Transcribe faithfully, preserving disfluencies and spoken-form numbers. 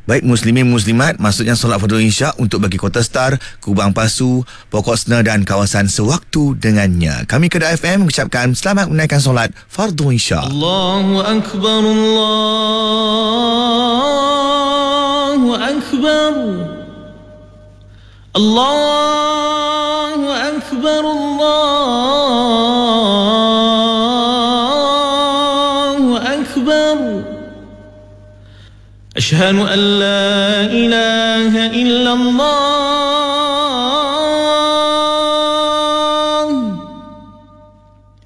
Baik muslimin muslimat, maksudnya solat fardu isyak untuk bagi Kota Star, Kubang Pasu, Pokok Sena dan kawasan sewaktu dengannya. Kami Kedah F M mengucapkan selamat menaikkan solat fardu isyak. Allahu Akbar, Allahu Akbar, Allahu Akbar, Allahu Akbar. أشهد أن لا إله إلا الله